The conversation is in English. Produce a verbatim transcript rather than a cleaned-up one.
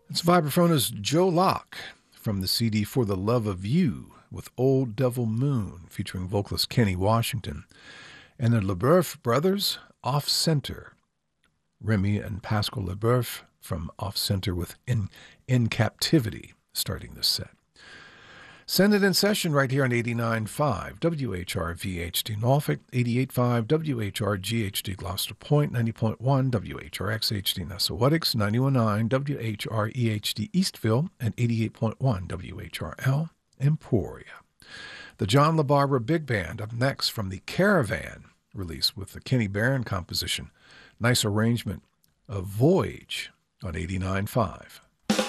It's vibraphone's Joe Locke from the C D For the Love of You with Old Devil Moon featuring vocalist Kenny Washington. And the LeBoeuf brothers, Off Center. Remy and Pascal LeBoeuf from Off Center with In, In Captivity starting this set. Send it in session right here on eighty-nine point five W H R V H D Norfolk, eighty-eight point five W H R G H D Gloucester Point, ninety point one W H R X H D Nessawatix, ninety-one point nine W H R E H D Eastville, and eighty-eight point one W H R L Emporia. The John LaBarbera Big Band up next from the Caravan release with the Kenny Barron composition. Nice arrangement of Voyage on eighty-nine point five.